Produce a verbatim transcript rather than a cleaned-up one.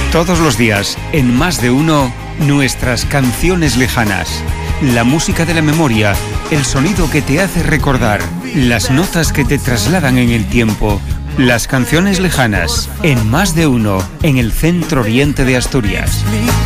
Todos los días, en Más de Uno, nuestras canciones lejanas. La música de la memoria, el sonido que te hace recordar, las notas que te trasladan en el tiempo. Las canciones lejanas, en Más de Uno, en el centro oriente de Asturias.